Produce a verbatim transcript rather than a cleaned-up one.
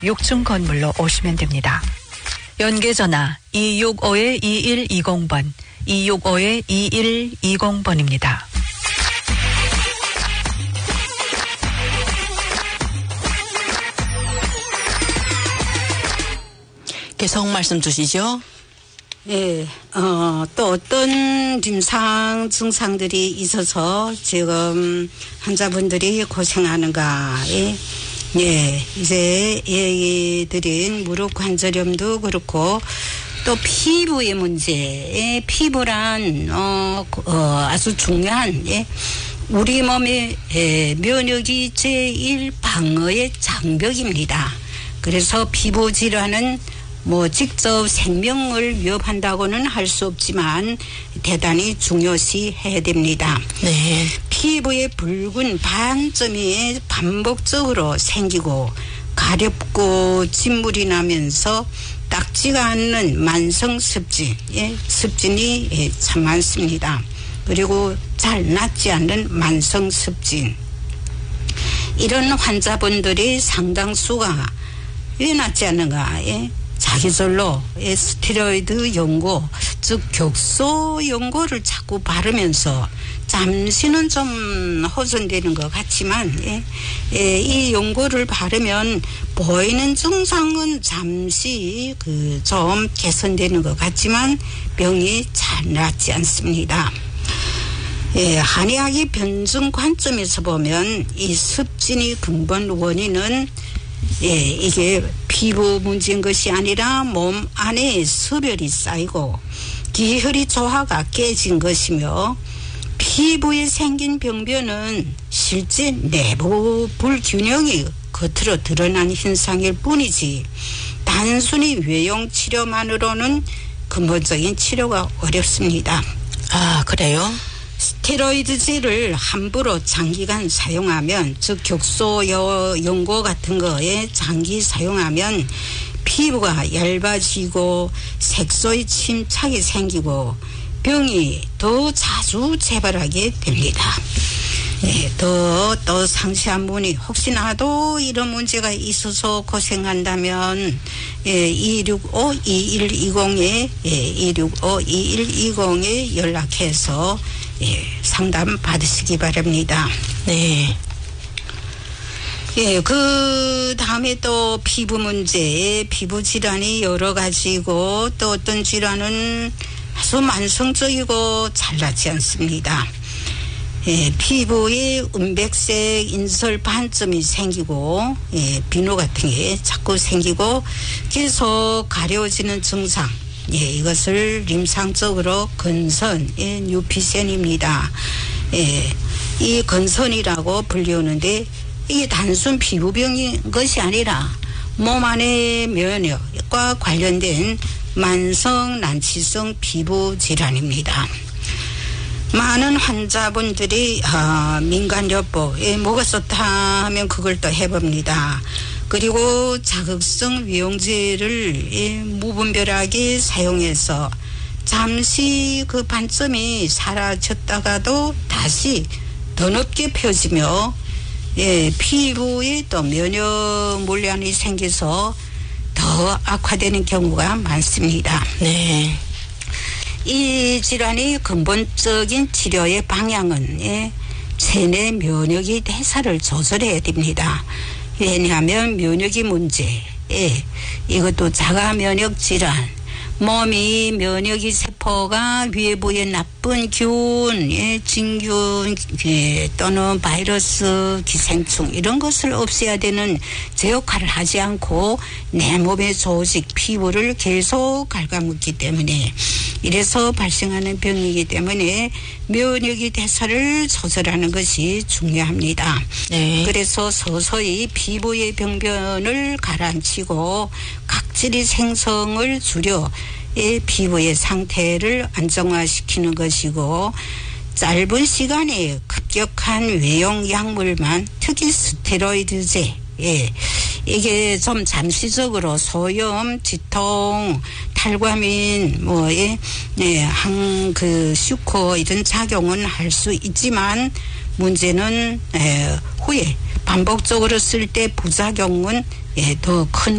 육 층 건물로 오시면 됩니다. 연계전화 이육오 이일이공 번, 이육오 이일이공 번입니다. 계속 말씀 주시죠. 예, 어, 또 어떤 증상, 증상들이 있어서 지금 환자분들이 고생하는가. 예, 예 이제 얘기 드린 무릎 관절염도 그렇고 또 피부의 문제, 예, 피부란, 어, 어, 아주 중요한, 예, 우리 몸의 예, 면역이 제일 방어의 장벽입니다. 그래서 피부 질환은 뭐 직접 생명을 위협한다고는 할 수 없지만 대단히 중요시 해야 됩니다. 네. 피부에 붉은 반점이 반복적으로 생기고 가렵고 진물이 나면서 닦지가 않는 만성 습진, 예, 습진이 예, 참 많습니다. 그리고 잘 낫지 않는 만성 습진. 이런 환자분들이 상당수가 왜 낫지 않는가? 예? 자기절로 스테로이드 연고, 즉 격소 연고를 자꾸 바르면서 잠시는 좀 호전되는 것 같지만 예, 예, 이 연고를 바르면 보이는 증상은 잠시 그 좀 개선되는 것 같지만 병이 잘 낫지 않습니다. 예, 한의학의 변증 관점에서 보면 이 습진의 근본 원인은 예, 이게 피부 문제인 것이 아니라 몸 안에 습열이 쌓이고 기혈의 조화가 깨진 것이며 피부에 생긴 병변은 실제 내부 불균형이 겉으로 드러난 현상일 뿐이지 단순히 외용 치료만으로는 근본적인 치료가 어렵습니다. 아, 그래요? 스테로이드제를 함부로 장기간 사용하면, 즉 격소 연고 같은 거에 장기 사용하면 피부가 얇아지고 색소의 침착이 생기고 병이 더 자주 재발하게 됩니다. 네, 더, 또 상세한 문의, 혹시나도 이런 문제가 있어서 고생한다면, 예, 이육오 이일이공에, 예, 이육오 이일이공에 연락해서, 예, 상담 받으시기 바랍니다. 네. 예, 그 다음에 또 피부 문제, 피부 질환이 여러 가지고 또 어떤 질환은 아주 만성적이고 잘 낫지 않습니다. 예, 피부에 은백색 인설 반점이 생기고, 예, 비누 같은 게 자꾸 생기고 계속 가려워지는 증상. 예, 이것을 임상적으로 건선, 예, 뉴피센입니다. 예, 이 건선이라고 불리우는데 이게 단순 피부병인 것이 아니라 몸 안의 면역과 관련된 만성 난치성 피부 질환입니다. 많은 환자분들이 어, 민간요법에 뭐가 좋다 하면 그걸 또 해봅니다. 그리고 자극성 위용제를 예, 무분별하게 사용해서 잠시 그 반점이 사라졌다가도 다시 더 높게 펴지며 예, 피부에 또 면역 물량이 생겨서 더 악화되는 경우가 많습니다. 네. 이 질환의 근본적인 치료의 방향은 예, 체내 면역의 대사를 조절해야 됩니다. 왜냐하면 면역의 문제, 예, 이것도 자가 면역 질환, 몸이 면역의 세포가 외부의 나쁜 균, 예, 진균, 예, 또는 바이러스, 기생충 이런 것을 없애야 되는 제 역할을 하지 않고 내 몸의 조직, 피부를 계속 갉아먹기 때문에 이래서 발생하는 병이기 때문에 면역의 대사를 조절하는 것이 중요합니다. 네. 그래서 서서히 피부의 병변을 가라앉히고 각질의 생성을 줄여 이 피부의 상태를 안정화시키는 것이고 짧은 시간에 급격한 외용 약물만 특히 스테로이드제 예, 이게 좀 잠시적으로 소염, 지통, 탈과민, 뭐, 예, 예, 한, 그, 슈커 이런 작용은 할 수 있지만 문제는, 에, 후에 반복적으로 쓸 때 부작용은 예, 더 큰